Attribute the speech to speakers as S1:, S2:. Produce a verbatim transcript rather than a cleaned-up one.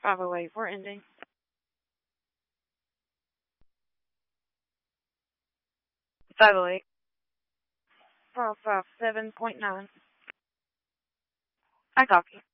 S1: five oh eight, we're ending. five oh eight. four oh five seven point nine. I copy.